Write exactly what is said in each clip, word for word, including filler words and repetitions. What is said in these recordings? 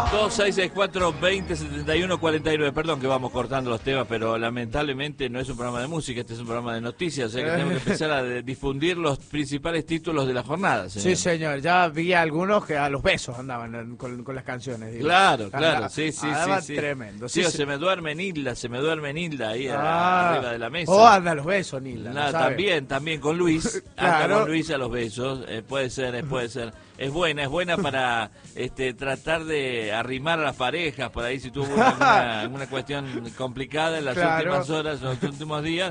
dos seis seis cuatro, veinte setenta y uno cuarenta y nueve. Perdón que vamos cortando los temas, pero lamentablemente no es un programa de música, este es un programa de noticias, o sea que tenemos que empezar a de- difundir los principales títulos de la jornada, señor. Sí, señor, ya vi a algunos que a los besos andaban en- con, con las canciones. Digo. Claro, claro, Andaba- sí, sí, andaba sí, sí. tremendo. Sí, Sí, o sí. se me duerme Nilda, se me duerme Nilda ahí a- Ah, arriba de la mesa. o anda a los besos, Nilda. Nah, ¿no sabe? también, también con Luis, anda Claro. con Luis a los besos, eh, puede ser, eh, puede ser. Es buena, es buena para este, tratar de arrimar a las parejas, por ahí si tuvo una, alguna, alguna cuestión complicada en las Claro. últimas horas, en los últimos días,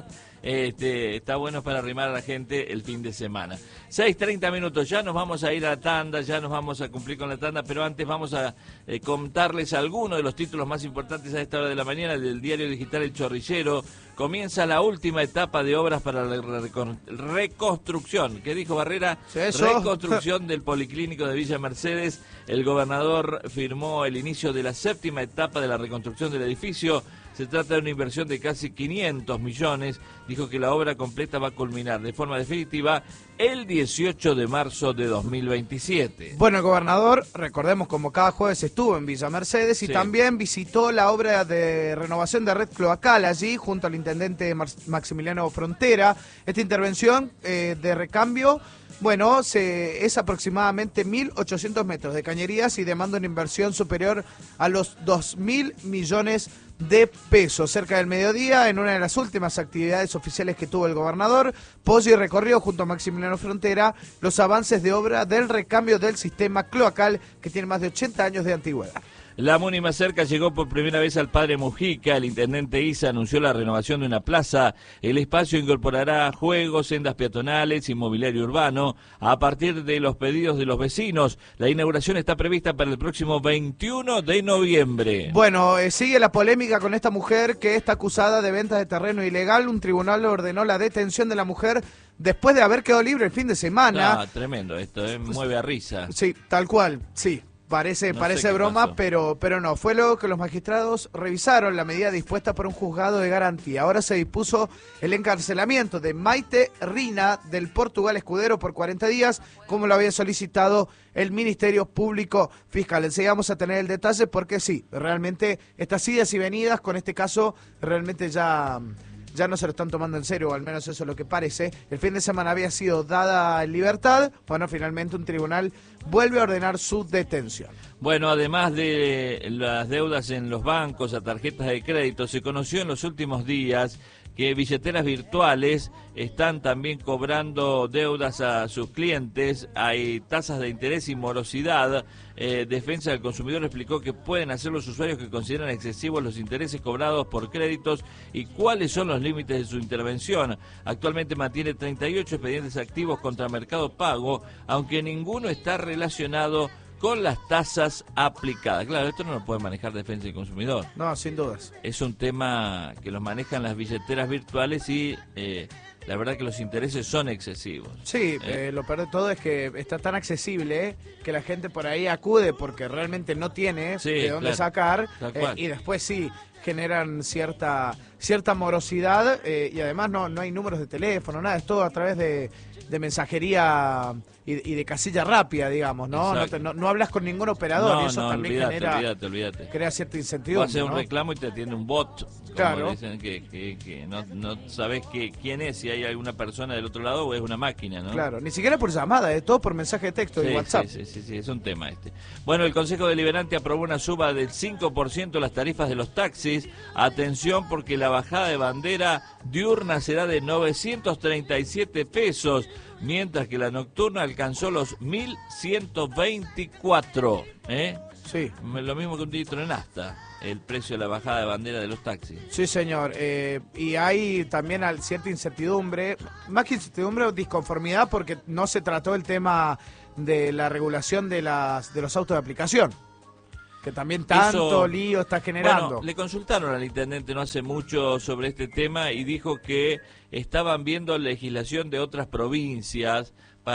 este, está bueno para arrimar a la gente el fin de semana. seis treinta minutos, ya nos vamos a ir a la tanda, ya nos vamos a cumplir con la tanda, pero antes vamos a eh, contarles algunos de los títulos más importantes a esta hora de la mañana del diario digital El Chorrillero. Comienza la última etapa de obras para la recon- reconstrucción. ¿Qué dijo Barrera? Sí, eso. Reconstrucción del Policlínico de Villa Mercedes. El gobernador firmó el inicio de la séptima etapa de la reconstrucción del edificio. Se trata de una inversión de casi quinientos millones. Dijo que la obra completa va a culminar de forma definitiva el dieciocho de marzo de dos mil veintisiete. Bueno, el gobernador, recordemos, como cada jueves estuvo en Villa Mercedes y Sí. también visitó la obra de renovación de red cloacal allí junto al intendente Mar- Maximiliano Frontera. Esta intervención eh, de recambio, bueno, se, es aproximadamente mil ochocientos metros de cañerías y demanda una inversión superior a los dos mil millones de pesos. Cerca del mediodía, en una de las últimas actividades oficiales que tuvo el gobernador, Poggi recorrió junto a Maximiliano Frontera los avances de obra del recambio del sistema cloacal que tiene más de ochenta años de antigüedad. La Muni más cerca llegó por primera vez al Padre Mujica. El intendente Isa anunció la renovación de una plaza. El espacio incorporará juegos, sendas peatonales y mobiliario urbano a partir de los pedidos de los vecinos. La inauguración está prevista para el próximo veintiuno de noviembre. Bueno, eh, sigue la polémica con esta mujer que está acusada de ventas de terreno ilegal. Un tribunal ordenó la detención de la mujer después de haber quedado libre el fin de semana. Ah, tremendo esto, eh, mueve a risa. Sí, tal cual, sí. Parece, No parece sé qué broma, pasó. pero, pero no. Fue luego que los magistrados revisaron la medida dispuesta por un juzgado de garantía. Ahora se dispuso el encarcelamiento de Maite Rina del Portugal Escudero por cuarenta días, como lo había solicitado el Ministerio Público Fiscal. Enseguida vamos a tener el detalle porque sí, realmente estas idas y venidas con este caso realmente ya... ya no se lo están tomando en serio, o al menos eso es lo que parece. El fin de semana había sido dada en libertad, bueno, finalmente un tribunal vuelve a ordenar su detención. Bueno, además de las deudas en los bancos a tarjetas de crédito, se conoció en los últimos días que billeteras virtuales están también cobrando deudas a sus clientes. Hay tasas de interés y morosidad. Eh, Defensa del Consumidor explicó que pueden hacer los usuarios que consideran excesivos los intereses cobrados por créditos y cuáles son los límites de su intervención. Actualmente mantiene treinta y ocho expedientes activos contra Mercado Pago, aunque ninguno está relacionado con las tasas aplicadas. Claro, esto no lo puede manejar Defensa del Consumidor. No, sin dudas. Es un tema que los manejan las billeteras virtuales y eh, la verdad que los intereses son excesivos. Sí, Eh. eh, lo peor de todo es que está tan accesible eh, que la gente por ahí acude porque realmente no tiene Sí, de dónde claro. sacar Tal eh, cual. y después sí generan cierta cierta morosidad eh, y además no, no hay números de teléfono, nada, es todo a través de, de mensajería y, y de casilla rápida, digamos, ¿no? No, Exacto. te- no, no hablas con ningún operador No, y eso no, también olvídate, genera olvídate, olvídate. crea cierta Vos incertidumbre, haces un ¿no? reclamo y te atiende un bot, como Claro. dicen, que, que, que no, no sabes que, quién es, si hay alguna persona del otro lado o es una máquina, ¿no? Claro, ni siquiera por llamada, es todo por mensaje de texto y Sí, WhatsApp. sí, sí, sí, sí, es un tema este. Bueno, el Consejo Deliberante aprobó una suba del cinco por ciento de las tarifas de los taxis. Atención porque la bajada de bandera diurna será de novecientos treinta y siete pesos, mientras que la nocturna alcanzó los mil ciento veinticuatro. ¿Eh? Sí. Lo mismo que un litro de nafta, el precio de la bajada de bandera de los taxis. Sí, señor. Eh, y hay también al- cierta incertidumbre, más que incertidumbre, disconformidad, porque no se trató el tema de la regulación de las de los autos de aplicación, que también tanto Eso- lío está generando. Bueno, le consultaron al intendente no hace mucho sobre este tema y dijo que estaban viendo legislación de otras provincias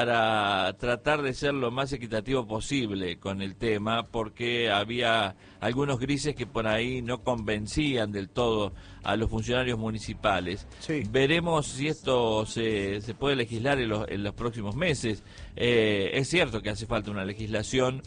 para tratar de ser lo más equitativo posible con el tema, porque había algunos grises que por ahí no convencían del todo a los funcionarios municipales. Sí. Veremos si esto se, se puede legislar en los, en los próximos meses. Eh, es cierto que hace falta una legislación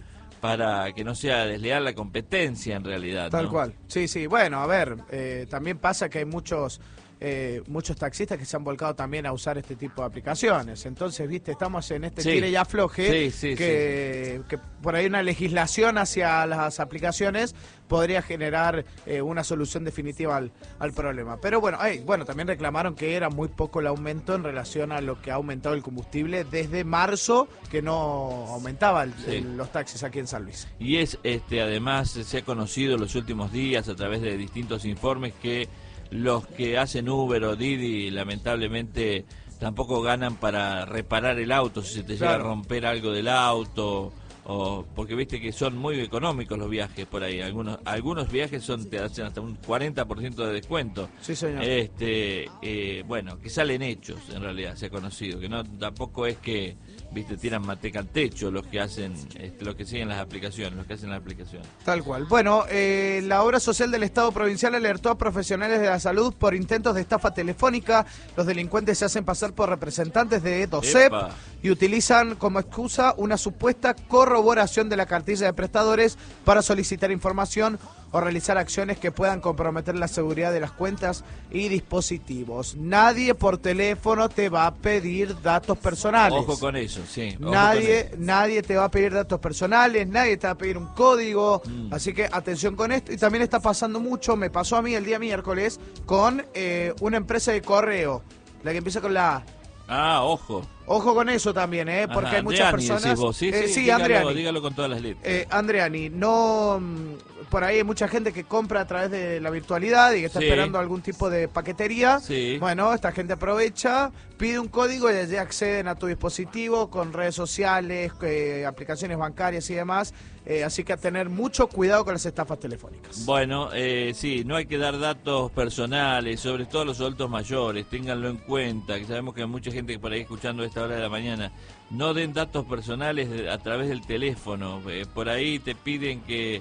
para que no sea desleal la competencia en realidad. Tal ¿no? cual. Sí, sí. Bueno, a ver, eh, también pasa que hay muchos... Eh, muchos taxistas que se han volcado también a usar este tipo de aplicaciones. Entonces, viste, estamos en este sí. tire y afloje, sí, sí, que, sí. que por ahí una legislación hacia las aplicaciones podría generar eh, una solución definitiva al, al problema. Pero bueno, hey, bueno, también reclamaron que era muy poco el aumento en relación a lo que ha aumentado el combustible desde marzo, que no aumentaba el, sí. el, los taxis aquí en San Luis. Y es, este, además, se ha conocido en los últimos días a través de distintos informes que los que hacen Uber o Didi lamentablemente tampoco ganan para reparar el auto si se te claro. llega a romper algo del auto, o porque viste que son muy económicos los viajes por ahí, algunos algunos viajes son te hacen hasta un cuarenta por ciento de descuento. Sí, señor. Este, eh, bueno, que salen hechos en realidad, se ha conocido, que no tampoco es que viste tiran manteca al techo los que hacen, este, los que siguen las aplicaciones, los que hacen las aplicaciones. Tal cual. Bueno, eh, la obra social del Estado provincial alertó a profesionales de la salud por intentos de estafa telefónica. Los delincuentes se hacen pasar por representantes de DOCEP Epa. y utilizan como excusa una supuesta corroboración de la cartilla de prestadores para solicitar información o realizar acciones que puedan comprometer la seguridad de las cuentas y dispositivos. Nadie por teléfono te va a pedir datos personales. Ojo con eso, sí. Ojo Nadie, con eso. nadie te va a pedir datos personales, nadie te va a pedir un código, Mm. así que atención con esto. Y también está pasando mucho, me pasó a mí el día miércoles, con eh, una empresa de correo, la que empieza con la A. Ah, ojo. Ojo con eso también, ¿eh? Porque Ajá, hay muchas Andreani, personas... decís vos. Sí, eh, sí, sí, dígalo, Andreani. dígalo con todas las letras. Eh, Andreani, no... mm, por ahí hay mucha gente que compra a través de la virtualidad y que está Sí. esperando algún tipo de paquetería. Sí. Bueno, esta gente aprovecha, pide un código y allí acceden a tu dispositivo con redes sociales, eh, aplicaciones bancarias y demás. Eh, así que a tener mucho cuidado con las estafas telefónicas. Bueno, eh, sí, no hay que dar datos personales, sobre todo los adultos mayores, ténganlo en cuenta, que sabemos que hay mucha gente que por ahí escuchando a esta hora de la mañana, no den datos personales a través del teléfono, eh, por ahí te piden que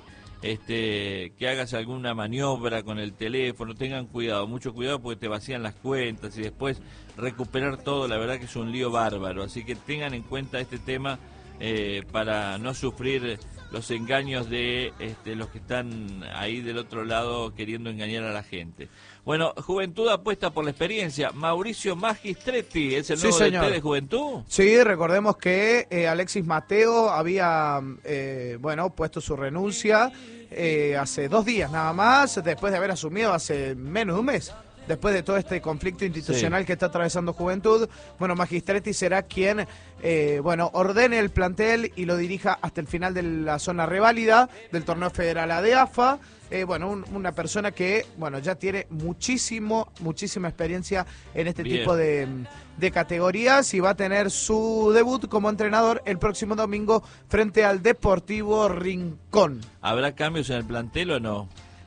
este que hagas alguna maniobra con el teléfono, tengan cuidado, mucho cuidado porque te vacían las cuentas y después recuperar todo, la verdad que es un lío bárbaro, así que tengan en cuenta este tema eh, para no sufrir los engaños de este, los que están ahí del otro lado queriendo engañar a la gente. Bueno, Juventud apuesta por la experiencia. Mauricio Magistretti es el Sí, nuevo señor. D T de Juventud. Sí, recordemos que eh, Alexis Mateo había, eh, bueno, puesto su renuncia eh, hace dos días nada más, después de haber asumido hace menos de un mes. Después de todo este conflicto institucional sí. que está atravesando Juventud, bueno, Magistretti será quien, eh, bueno, ordene el plantel y lo dirija hasta el final de la zona reválida del torneo federal A D E A F A. Eh, bueno, un, una persona que, bueno, ya tiene muchísimo, muchísima experiencia en este Bien. tipo de, de categorías y va a tener su debut como entrenador el próximo domingo frente al Deportivo Rincón. ¿Habrá cambios en el plantel o no?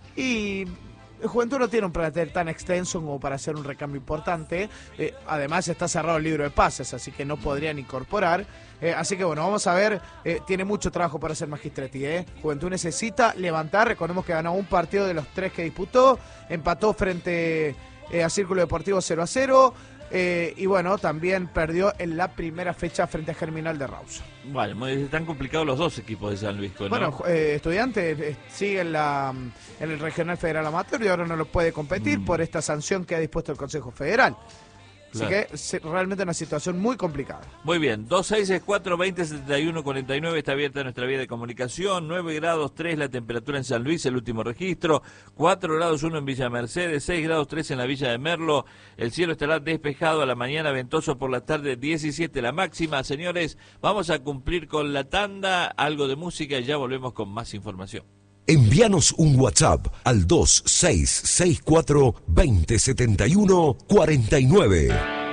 Y Juventud no tiene un plantel tan extenso como para hacer un recambio importante. Eh, además está cerrado el libro de pases, así que no podrían incorporar. Eh, así que bueno, vamos a ver. Eh, tiene mucho trabajo para hacer Magistretti. Eh. Juventud necesita levantar. Recordemos que ganó un partido de los tres que disputó. Empató frente eh, a Círculo Deportivo cero a cero. Eh, y bueno, también perdió en la primera fecha frente a Germinal de Rausa. Bueno, muy- están complicados los dos equipos de San Luis, ¿no? Bueno, eh, Estudiantes eh, sigue en, la, en el Regional Federal Amateur y ahora no lo puede competir Mm. por esta sanción que ha dispuesto el Consejo Federal. Así Claro. que es realmente una situación muy complicada. Muy bien, dos seis seis cuatro, veinte setenta y uno cuarenta y nueve está abierta nuestra vía de comunicación, nueve grados tres la temperatura en San Luis, el último registro, cuatro grados uno en Villa Mercedes, seis grados tres en la Villa de Merlo, el cielo estará despejado a la mañana, ventoso por la tarde, diecisiete la máxima. Señores, vamos a cumplir con la tanda, algo de música y ya volvemos con más información. Envíanos un WhatsApp al dos seis seis cuatro, veinte setenta y uno cuarenta y nueve.